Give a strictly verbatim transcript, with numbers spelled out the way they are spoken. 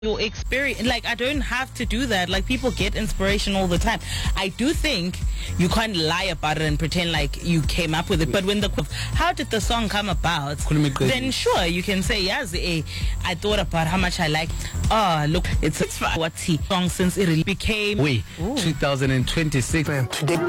your experience. Like, I don't have to do that. Like, people get inspiration all the time. I do think you can't lie about it and pretend like you came up with it. But when the how did the song come about, then sure, you can say, yes, eh, I thought about how much I like. Oh, look, it's it's what song since it really became. Wait, two thousand twenty-six. Today.